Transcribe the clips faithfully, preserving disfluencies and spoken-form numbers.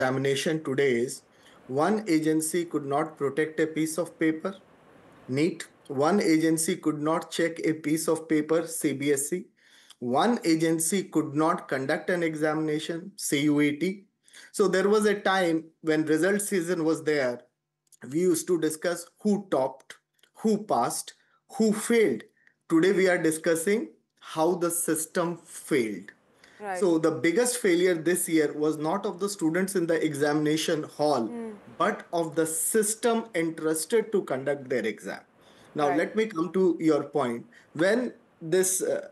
examination today is one agency could not protect a piece of paper, NEET. One agency could not check a piece of paper, C B S E. One agency could not conduct an examination, C U A T. So there was a time when result season was there. We used to discuss who topped, who passed, who failed. Today we are discussing how the system failed. Right. So the biggest failure this year was not of the students in the examination hall, but of the system entrusted to conduct their exam. Now Right. let me come to your point. When this uh,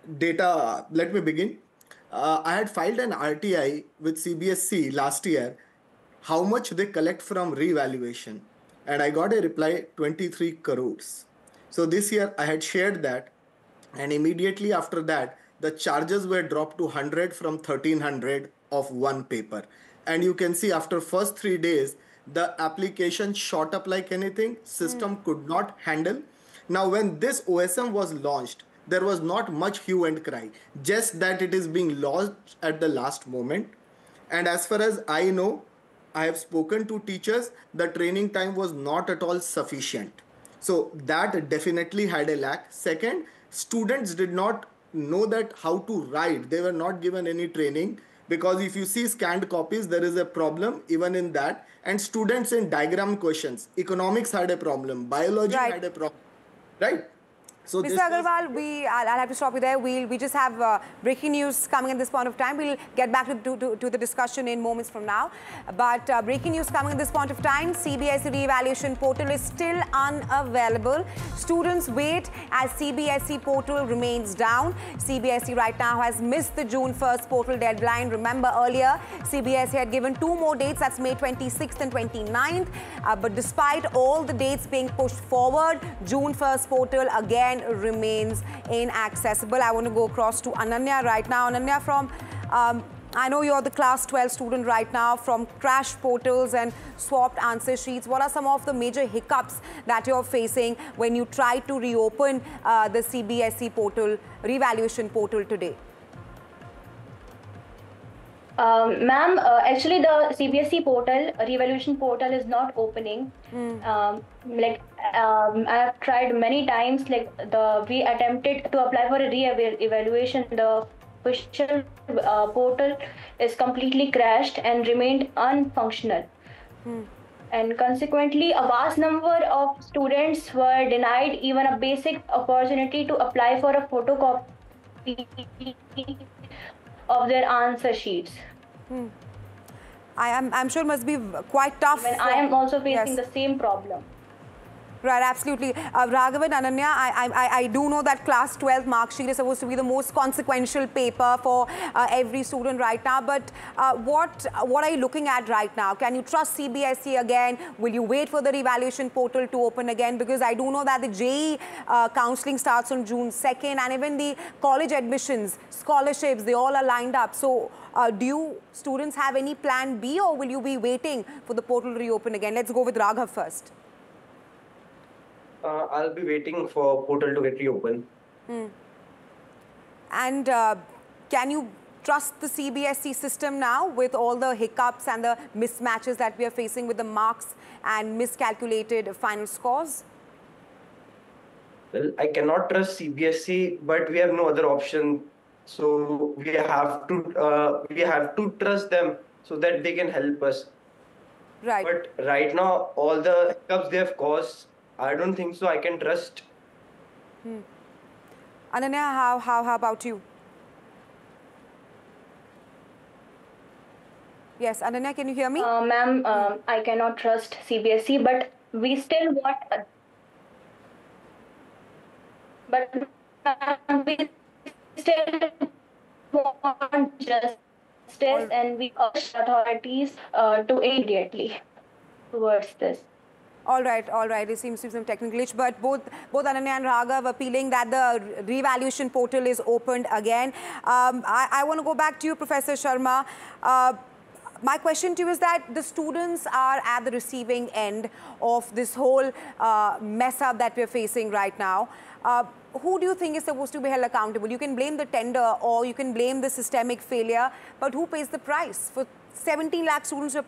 data, let me begin. Uh, I had filed an R T I with C B S E last year, how much they collect from revaluation, and I got a reply twenty-three crores. So this year I had shared that, and immediately after that the charges were dropped to one hundred from thirteen hundred of one paper. And you can see after first three days the application shot up like anything, system could not handle. Now when this O S M was launched, there was not much hue and cry, just that it is being launched at the last moment. And as far as I know, I have spoken to teachers, the training time was not at all sufficient. So that definitely had a lack. Second, students did not know that how to write. They were not given any training, because if you see scanned copies, there is a problem even in that. And students in diagram questions, economics had a problem, biology Right. had a problem, right? So Mister this was Agarwal, we, I'll, I'll have to stop you there. We'll, we just have uh, breaking news coming at this point of time. We'll get back to, to, to the discussion in moments from now. But uh, breaking news coming at this point of time, C B S E re-evaluation portal is still unavailable. Students wait as C B S E portal remains down. C B S E right now has missed the June first portal deadline. Remember earlier, C B S E had given two more dates, that's May twenty-sixth and twenty-ninth. Uh, but despite all the dates being pushed forward, June first portal again remains inaccessible. I want to go across to Ananya right now. Ananya, from um, I know you're the class twelve student right now, from crash portals and swapped answer sheets. What are some of the major hiccups that you're facing when you try to reopen uh, the C B S E portal, revaluation portal today? Um, Ma'am, uh, actually the C B S E portal, revaluation portal is not opening. Mm. Um, like um, I have tried many times. Like the we attempted to apply for a re-evaluation. The official uh, portal is completely crashed and remained unfunctional. Mm. And consequently, a vast number of students were denied even a basic opportunity to apply for a photocopy of their answer sheets. Hmm. I am I'm sure it must be quite tough. When I am also facing yes. the same problem. Right, absolutely. Uh, Raghavan, Ananya, I, I, I do know that class twelve mark sheet is supposed to be the most consequential paper for uh, every student right now. But uh, what, what are you looking at right now? Can you trust C B S E again? Will you wait for the revaluation portal to open again? Because I do know that the J E E uh, counseling starts on June second, and even the college admissions, scholarships, they all are lined up. So uh, do you students have any plan B, or will you be waiting for the portal to reopen again? Let's go with Raghav first. Uh, I'll be waiting for portal to get reopened. Hmm. And uh, can you trust the C B S E system now with all the hiccups and the mismatches that we are facing with the marks and miscalculated final scores? Well, I cannot trust C B S E, but we have no other option. So we have to uh, we have to trust them so that they can help us. Right. But right now, all the hiccups they have caused, I don't think so I can trust. Hmm. Ananya, how, how, how about you? Yes, Ananya, can you hear me? Uh, Ma'am, um, I cannot trust C B S E, but we still want, uh, but uh, we still want justice, All and we urge authorities uh, to immediately towards this. All right, all right. It seems to be some technical glitch, but both both Ananya and Raghav appealing that the revaluation portal is opened again. Um, I, I want to go back to you, Professor Sharma. Uh, my question to you is that the students are at the receiving end of this whole uh, mess up that we're facing right now. Uh, who do you think is supposed to be held accountable? You can blame the tender or you can blame the systemic failure, but who pays the price? For seventeen lakh students who are